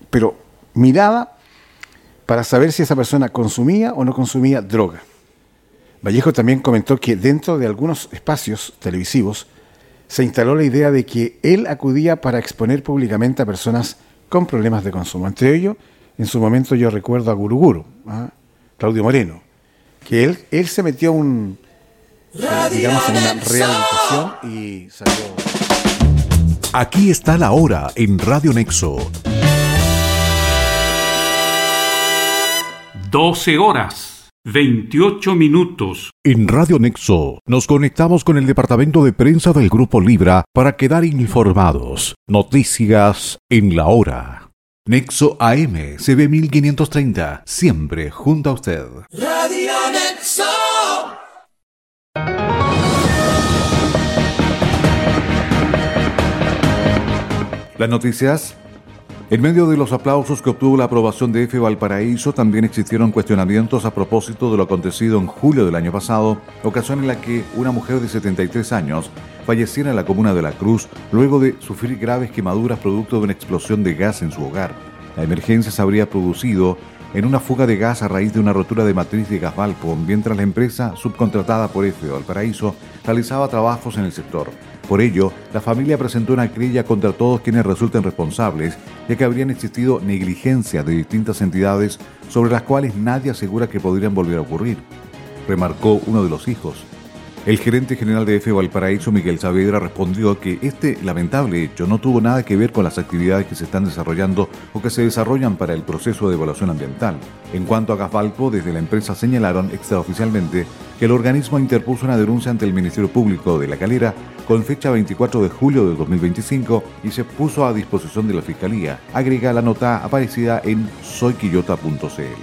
pero mirada para saber si esa persona consumía o no consumía droga. Vallejo también comentó que dentro de algunos espacios televisivos se instaló la idea de que él acudía para exponer públicamente a personas con problemas de consumo. Entre ellos, en su momento yo recuerdo a Guruguru, Claudio Moreno, que él se metió digamos en una rehabilitación y salió. Aquí está la hora en Radio Nexo. 12 horas, 28 minutos. En Radio Nexo nos conectamos con el departamento de prensa del Grupo Libra para quedar informados. Noticias en la hora. Nexo AM, CB 1530, siempre junto a usted. Radio Nexo. Las noticias. En medio de los aplausos que obtuvo la aprobación de EFE Valparaíso, también existieron cuestionamientos a propósito de lo acontecido en julio del año pasado, ocasión en la que una mujer de 73 años falleciera en la comuna de La Cruz luego de sufrir graves quemaduras producto de una explosión de gas en su hogar. La emergencia se habría producido en una fuga de gas a raíz de una rotura de matriz de Gasvalpo, mientras la empresa subcontratada por EFE Valparaíso realizaba trabajos en el sector. Por ello, la familia presentó una querella contra todos quienes resulten responsables, ya que habrían existido negligencias de distintas entidades sobre las cuales nadie asegura que podrían volver a ocurrir, remarcó uno de los hijos. El gerente general de EFE Valparaíso, Miguel Saavedra, respondió que este lamentable hecho no tuvo nada que ver con las actividades que se están desarrollando o que se desarrollan para el proceso de evaluación ambiental. En cuanto a Gasvalpo, desde la empresa señalaron extraoficialmente que el organismo interpuso una denuncia ante el Ministerio Público de La Calera con fecha 24 de julio de 2025 y se puso a disposición de la Fiscalía, agrega la nota aparecida en soyquillota.cl.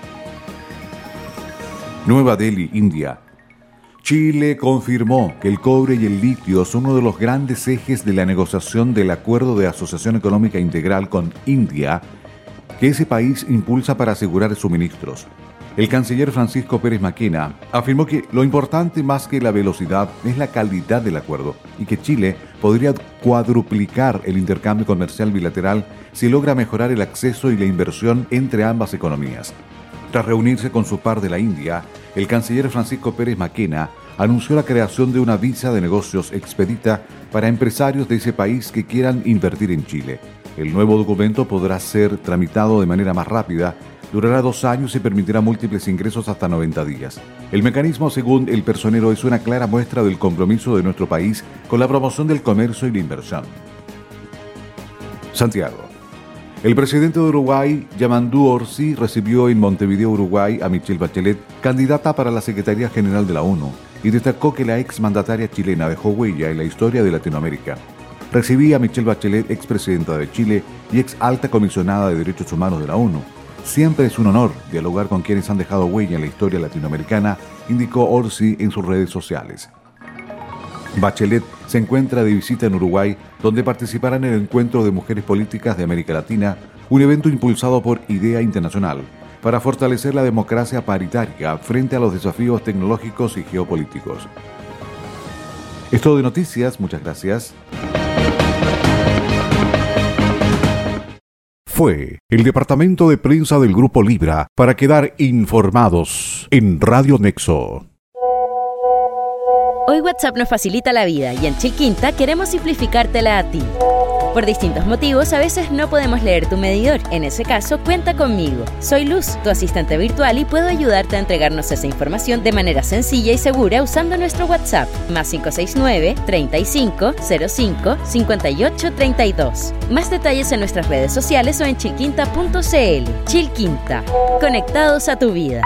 Nueva Delhi, India. Chile confirmó que el cobre y el litio son uno de los grandes ejes de la negociación del Acuerdo de Asociación Económica Integral con India, que ese país impulsa para asegurar suministros. El canciller Francisco Pérez Maquena afirmó que lo importante más que la velocidad es la calidad del acuerdo y que Chile podría cuadruplicar el intercambio comercial bilateral si logra mejorar el acceso y la inversión entre ambas economías. Tras reunirse con su par de la India, el canciller Francisco Pérez Maquena anunció la creación de una visa de negocios expedita para empresarios de ese país que quieran invertir en Chile. El nuevo documento podrá ser tramitado de manera más rápida, durará 2 años y permitirá múltiples ingresos hasta 90 días. El mecanismo, según el personero, es una clara muestra del compromiso de nuestro país con la promoción del comercio y la inversión. Santiago. El presidente de Uruguay, Yamandu Orsi, recibió en Montevideo, Uruguay, a Michelle Bachelet, candidata para la Secretaría General de la ONU, y destacó que la exmandataria chilena dejó huella en la historia de Latinoamérica. Recibí a Michelle Bachelet, expresidenta de Chile y ex alta comisionada de Derechos Humanos de la ONU. Siempre es un honor dialogar con quienes han dejado huella en la historia latinoamericana, indicó Orsi en sus redes sociales. Bachelet se encuentra de visita en Uruguay, donde participará en el Encuentro de Mujeres Políticas de América Latina, un evento impulsado por IDEA Internacional, para fortalecer la democracia paritaria frente a los desafíos tecnológicos y geopolíticos. Es todo de noticias, muchas gracias. Fue el departamento de prensa del Grupo Libra para quedar informados en Radio Nexo. Hoy WhatsApp nos facilita la vida y en Chilquinta queremos simplificártela a ti. Por distintos motivos, a veces no podemos leer tu medidor. En ese caso, cuenta conmigo. Soy Luz, tu asistente virtual, y puedo ayudarte a entregarnos esa información de manera sencilla y segura usando nuestro WhatsApp, +569 35 05 58 32. Más detalles en nuestras redes sociales o en chilquinta.cl. Chilquinta, conectados a tu vida.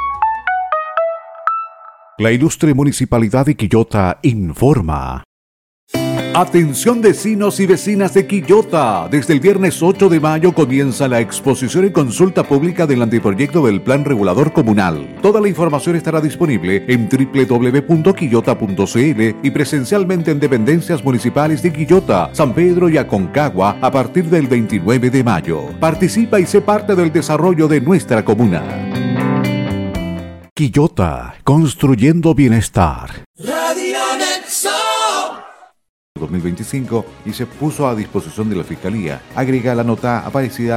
La ilustre Municipalidad de Quillota informa. Atención vecinos y vecinas de Quillota. Desde el viernes 8 de mayo comienza la exposición y consulta pública del anteproyecto del Plan Regulador Comunal. Toda la información estará disponible en www.quillota.cl y presencialmente en dependencias municipales de Quillota, San Pedro y Aconcagua a partir del 29 de mayo. Participa y sé parte del desarrollo de nuestra comuna. Quillota, construyendo bienestar. Radio Nexo 2025 y se puso a disposición de la Fiscalía, agrega la nota aparecida